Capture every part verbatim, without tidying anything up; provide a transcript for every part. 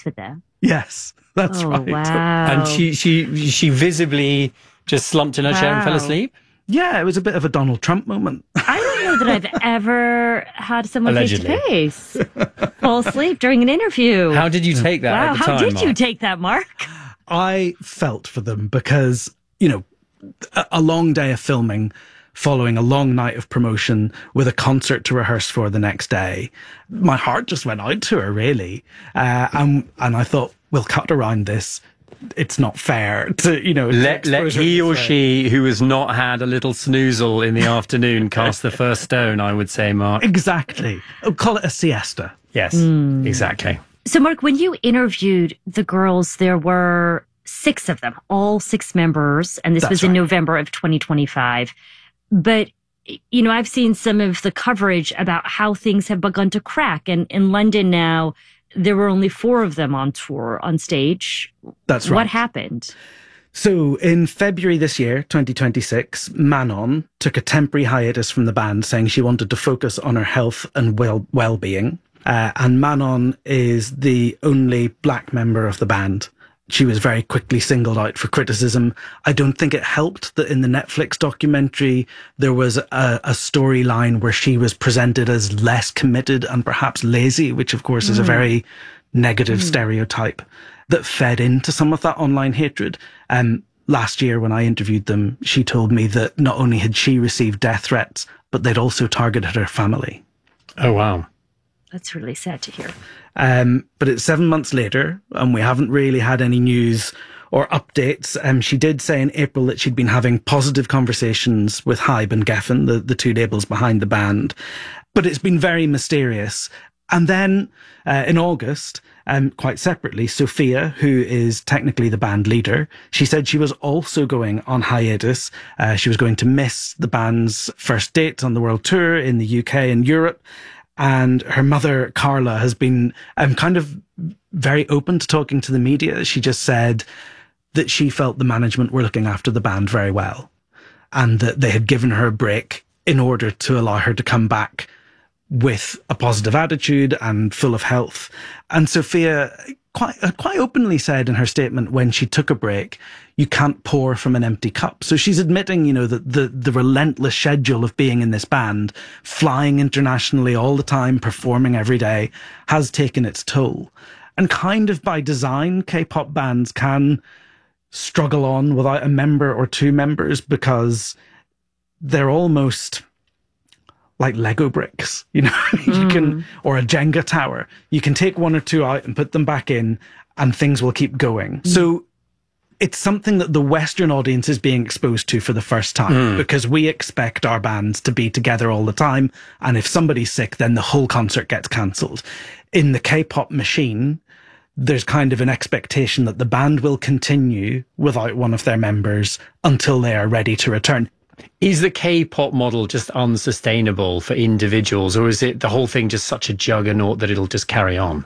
face with them? Yes, that's oh, right. Wow. And she, she, she visibly just slumped in her wow. chair and fell asleep? Yeah, it was a bit of a Donald Trump moment. I don't know that I've ever had someone face to face fall asleep during an interview. How did you take that wow, at the how time, did Mark? you take that, Mark? I felt for them because, you know, a, a long day of filming following a long night of promotion with a concert to rehearse for the next day. My heart just went out to her, really. Uh, and, and I thought, we'll cut around this. It's not fair to, you know, let, let he or she who has not had a little snoozle in the afternoon cast the first stone, I would say, Mark. Exactly. I'll call it a siesta. Yes, mm. exactly. So, Mark, when you interviewed the girls, there were six of them, all six members, and this That's was right. in November of twenty twenty-five. But, you know, I've seen some of the coverage about how things have begun to crack. And in London now, there were only four of them on tour, on stage. That's right. What happened? So in February this year, twenty twenty-six, Manon took a temporary hiatus from the band, saying she wanted to focus on her health and well, well-being. Uh, and Manon is the only black member of the band. She was very quickly singled out for criticism. I don't think it helped that in the Netflix documentary, there was a, a storyline where she was presented as less committed and perhaps lazy, which of course mm. is a very negative mm. stereotype that fed into some of that online hatred. Um, last year when I interviewed them, she told me that not only had she received death threats, but they'd also targeted her family. Oh, wow. That's really sad to hear. Um, but it's seven months later, and we haven't really had any news or updates. Um, she did say in April that she'd been having positive conversations with Hybe and Geffen, the, the two labels behind the band. But it's been very mysterious. And then uh, in August, um, quite separately, Sophia, who is technically the band leader, she said she was also going on hiatus. Uh, she was going to miss the band's first dates on the world tour in the U K and Europe. And her mother, Carla, has been um, kind of very open to talking to the media. She just said that she felt the management were looking after the band very well and that they had given her a break in order to allow her to come back with a positive attitude and full of health. And Sophia quite uh, quite openly said in her statement when she took a break, you can't pour from an empty cup. So she's admitting, you know, that the, the relentless schedule of being in this band, flying internationally all the time, performing every day, has taken its toll. And kind of by design, K-pop bands can struggle on without a member or two members because they're almost like Lego bricks, you know, mm. you can, or a Jenga tower. You can take one or two out and put them back in and things will keep going. Mm. So it's something that the Western audience is being exposed to for the first time mm. because we expect our bands to be together all the time. And if somebody's sick, then the whole concert gets cancelled. In the K-pop machine, there's kind of an expectation that the band will continue without one of their members until they are ready to return. Is the K-pop model just unsustainable for individuals, or is it the whole thing just such a juggernaut that it'll just carry on?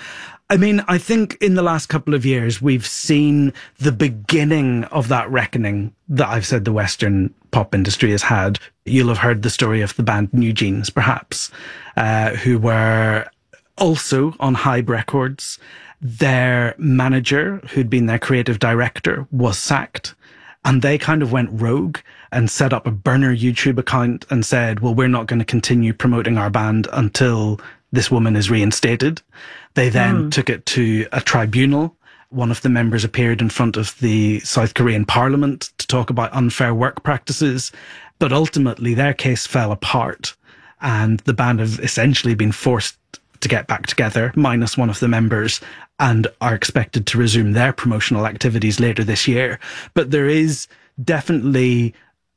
I mean, I think in the last couple of years, we've seen the beginning of that reckoning that I've said the Western pop industry has had. You'll have heard the story of the band New Jeans, perhaps, uh, who were also on Hybe Records. Their manager, who'd been their creative director, was sacked. And they kind of went rogue and set up a burner YouTube account and said, well, we're not going to continue promoting our band until this woman is reinstated. They then mm. took it to a tribunal. One of the members appeared in front of the South Korean parliament to talk about unfair work practices. But ultimately, their case fell apart. And the band have essentially been forced to get back together, minus one of the members, and are expected to resume their promotional activities later this year. But there is definitely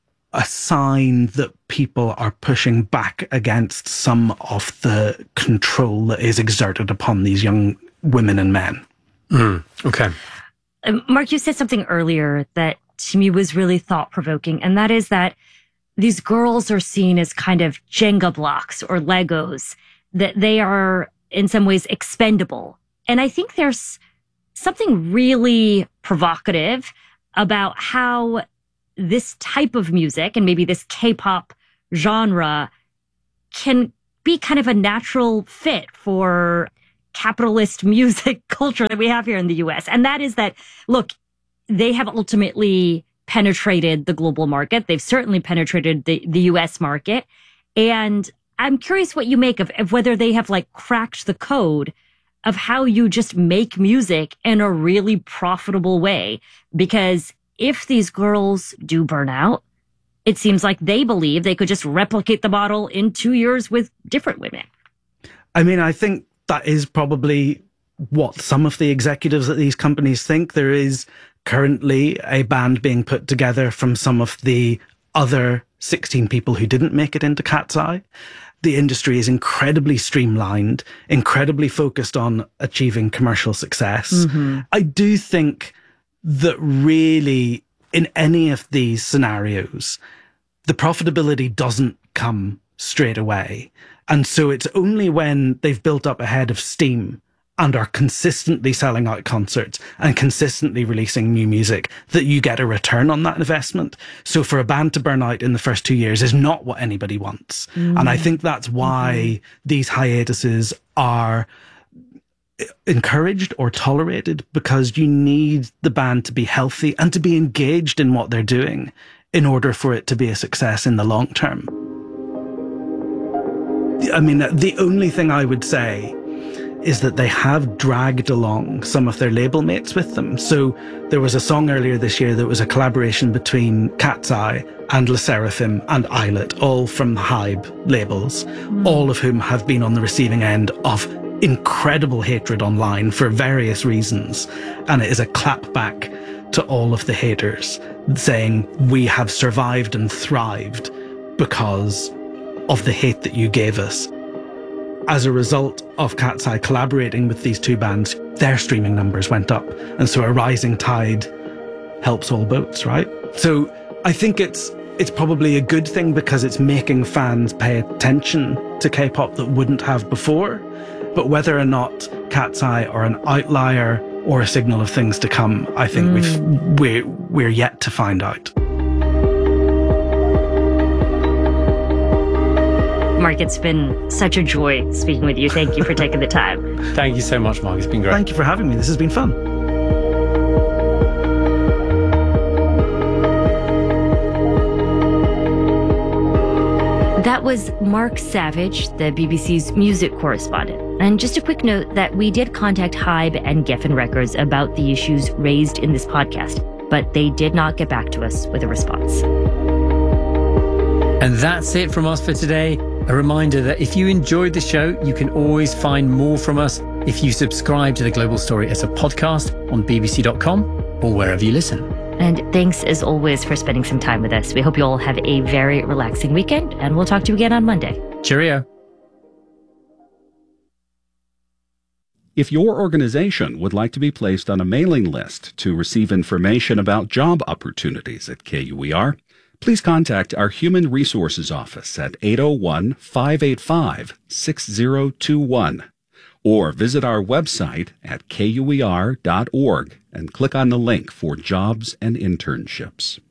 a sign that people are pushing back against some of the control that is exerted upon these young women and men. Mm, okay. Um, Mark, you said something earlier that to me was really thought-provoking, and that is that these girls are seen as kind of Jenga blocks or Legos, that they are in some ways expendable. And I think there's something really provocative about how this type of music and maybe this K-pop genre can be kind of a natural fit for capitalist music culture that we have here in the U S. And that is that, look, they have ultimately penetrated the global market. They've certainly penetrated the, the U S market. And I'm curious what you make of, of whether they have like cracked the code of how you just make music in a really profitable way. Because if these girls do burn out, it seems like they believe they could just replicate the model in two years with different women. I mean, I think that is probably what some of the executives at these companies think. There is currently a band being put together from some of the other sixteen people who didn't make it into Cat's Eye. The industry is incredibly streamlined, incredibly focused on achieving commercial success. Mm-hmm. I do think that really in any of these scenarios, the profitability doesn't come straight away. And so it's only when they've built up a head of steam and are consistently selling out concerts and consistently releasing new music that you get a return on that investment. So for a band to burn out in the first two years is not what anybody wants. Mm. And I think that's why mm-hmm. these hiatuses are encouraged or tolerated, because you need the band to be healthy and to be engaged in what they're doing in order for it to be a success in the long term. I mean, the only thing I would say is that they have dragged along some of their label mates with them. So there was a song earlier this year that was a collaboration between Cat's Eye and Le Seraphim and Islet, all from Hybe labels, mm. all of whom have been on the receiving end of incredible hatred online for various reasons. And it is a clapback to all of the haters saying, we have survived and thrived because of the hate that you gave us. As a result of Cat's Eye collaborating with these two bands, their streaming numbers went up. And so a rising tide helps all boats, right? So I think it's it's probably a good thing because it's making fans pay attention to K-pop that wouldn't have before. But whether or not Cat's Eye are an outlier or a signal of things to come, I think mm. we've, we're, we're yet to find out. Mark, it's been such a joy speaking with you. Thank you for taking the time. Thank you so much, Mark. It's been great. Thank you for having me. This has been fun. That was Mark Savage, the B B C's music correspondent. And just a quick note that we did contact Hybe and Geffen Records about the issues raised in this podcast, but they did not get back to us with a response. And that's it from us for today. A reminder that if you enjoyed the show, you can always find more from us if you subscribe to The Global Story as a podcast on b b c dot com or wherever you listen. And thanks as always for spending some time with us. We hope you all have a very relaxing weekend, and we'll talk to you again on Monday. Cheerio. If your organization would like to be placed on a mailing list to receive information about job opportunities at K U E R, please contact our Human Resources Office at eight oh one, five eight five, six oh two one or visit our website at K U E R dot org and click on the link for jobs and internships.